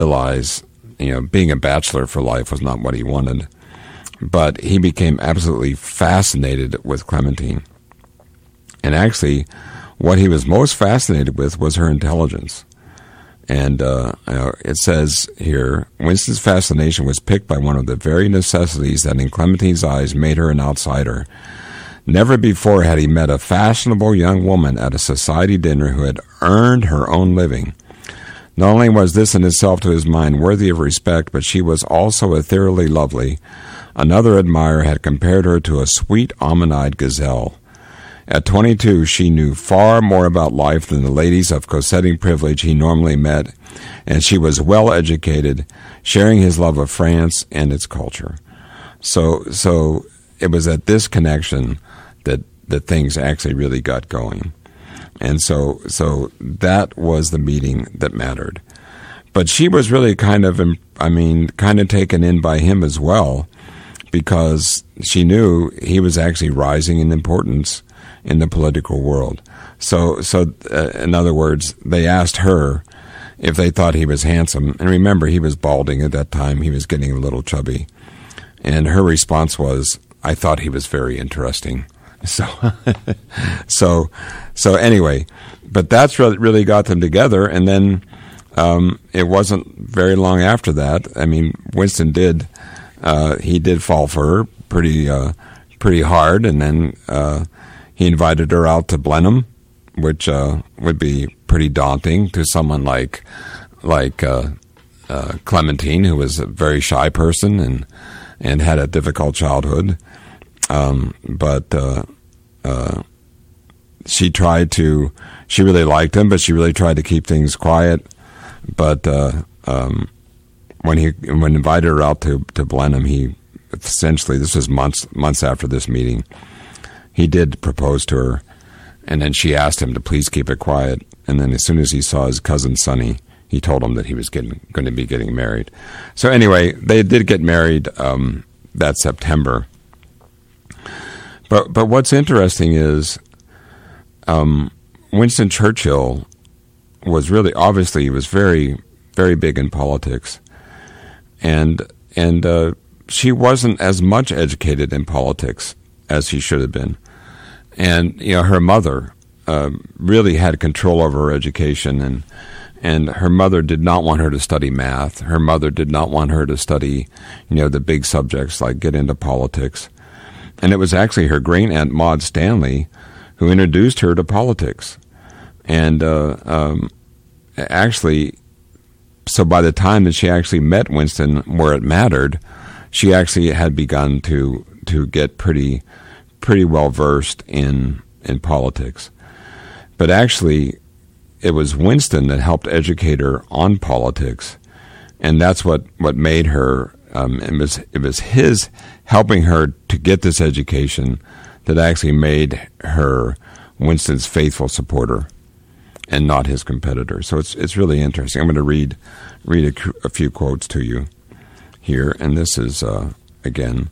realize, being a bachelor for life was not what he wanted. But he became absolutely fascinated with Clementine. And actually, what he was most fascinated with was her intelligence. And it says here, Winston's fascination was picked by one of the very necessities that in Clementine's eyes made her an outsider. Never before had he met a fashionable young woman at a society dinner who had earned her own living. Not only was this in itself to his mind worthy of respect, but she was also ethereally lovely. Another admirer had compared her to a sweet, almond-eyed gazelle. At 22, she knew far more about life than the ladies of cosetting privilege he normally met, and she was well educated, sharing his love of France and its culture. So it was at this connection that things actually really got going. And so that was the meeting that mattered. But she was really kind of taken in by him as well, because she knew he was actually rising in importance in the political world. So in other words, they asked her if they thought he was handsome. And remember, he was balding at that time. He was getting a little chubby. And her response was, I thought he was very interesting. So anyway, but that's really got them together. And then it wasn't very long after that. I mean, Winston did fall for her pretty hard, and then he invited her out to Blenheim, which would be pretty daunting to someone like Clementine, who was a very shy person and had a difficult childhood. But she really liked him, but she really tried to keep things quiet. But when invited her out to Blenheim, he essentially, this was months after this meeting, he did propose to her, and then she asked him to please keep it quiet. And then as soon as he saw his cousin Sonny, he told him that he was going to be getting married. So anyway, they did get married that September. But what's interesting is Winston Churchill was really, obviously, he was very, very big in politics. And she wasn't as much educated in politics as she should have been. And, her mother really had control over her education, and her mother did not want her to study math. Her mother did not want her to study, the big subjects like get into politics. And it was actually her great-aunt Maud Stanley who introduced her to politics. And actually, so by the time that she actually met Winston where it mattered, she actually had begun to get pretty well versed in politics. But actually, it was Winston that helped educate her on politics, and that's what made her. It was his helping her to get this education that actually made her Winston's faithful supporter and not his competitor. So it's really interesting. I'm going to read a few quotes to you here, and this is again,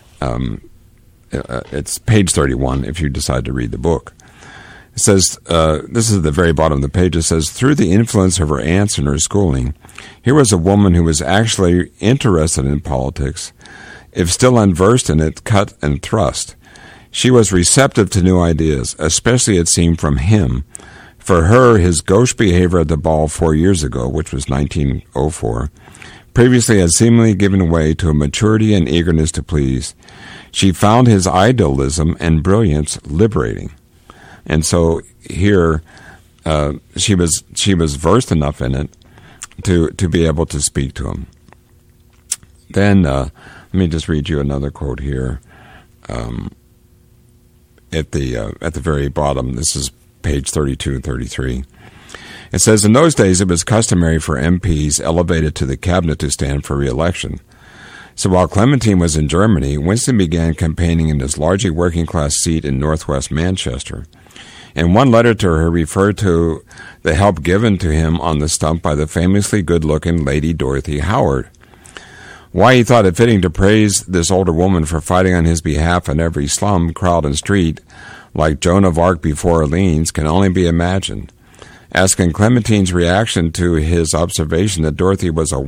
it's page 31 if you decide to read the book. It says, this is at the very bottom of the page, it says, through the influence of her aunts and her schooling, here was a woman who was actually interested in politics, if still unversed in it, cut and thrust. She was receptive to new ideas, especially, it seemed, from him. For her, his gauche behavior at the ball 4 years ago, which was 1904, previously had seemingly given way to a maturity and eagerness to please. She found his idealism and brilliance liberating. And so here, she was versed enough in it to be able to speak to him. Then let me just read you another quote here. At the very bottom, this is page 32 and 33. It says, in those days it was customary for MPs elevated to the cabinet to stand for re-election. So while Clementine was in Germany, Winston began campaigning in his largely working-class seat in northwest Manchester. And one letter to her referred to the help given to him on the stump by the famously good-looking Lady Dorothy Howard. Why he thought it fitting to praise this older woman for fighting on his behalf in every slum, crowd, and street, like Joan of Arc before Orleans, can only be imagined. asking Clementine's reaction to his observation that Dorothy was a